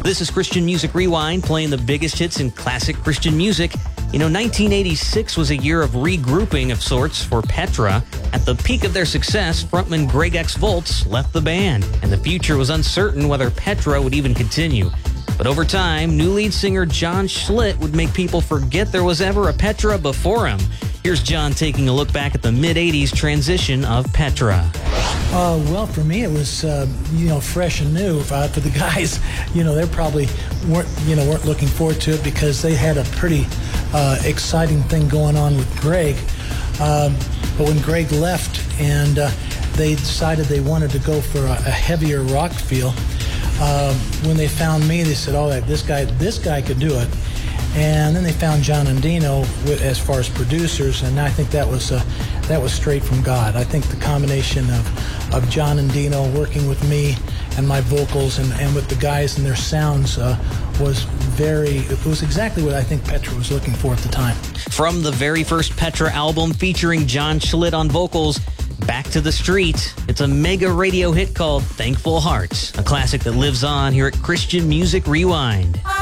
This is Christian Music Rewind, playing the biggest hits in classic Christian music. 1986 was a year of regrouping of sorts for Petra. At the peak of their success, frontman Greg X Volz left the band, and the future was uncertain whether Petra would even continue. But over time, new lead singer John Schlitt would make people forget there was ever a Petra before him. Here's John taking a look back at the mid-'80s transition of Petra. Well, for me, it was, fresh and new. For the guys, they probably weren't looking forward to it because they had a pretty exciting thing going on with Greg. But when Greg left and they decided they wanted to go for a heavier rock feel, when they found me, they said, this guy could do it. And then they found John and Dino as far as producers, and I think that was straight from God. I think the combination of John and Dino working with me and my vocals and with the guys and their sounds was exactly what I think Petra was looking for at the time. From the very first Petra album featuring John Schlitt on vocals, Back to the Street, it's a mega radio hit called Thankful Hearts, a classic that lives on here at Christian Music Rewind.